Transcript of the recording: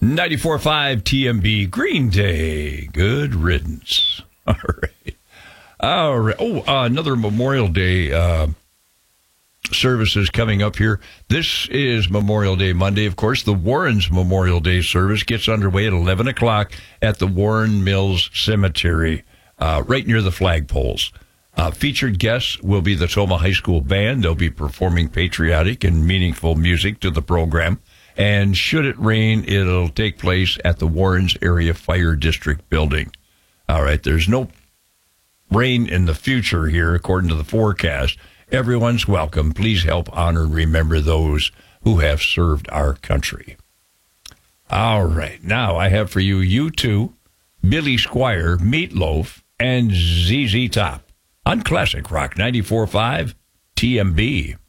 94.5 TMB, Green Day. Good riddance. All right. All right. Oh, another Memorial Day services coming up here. This is Memorial Day Monday. Of course, the Warrens Memorial Day service gets underway at 11 o'clock at the Warren Mills Cemetery, right near the flagpoles. Featured guests will be the Toma High School Band. They'll be performing patriotic and meaningful music to the program. And should it rain, it'll take place at the Warrens Area Fire District building. All right, there's no rain in the future here, according to the forecast. Everyone's welcome. Please help honor and remember those who have served our country. All right. Now I have for you U2, Billy Squier, Meatloaf, and ZZ Top on Classic Rock 94.5 TMB.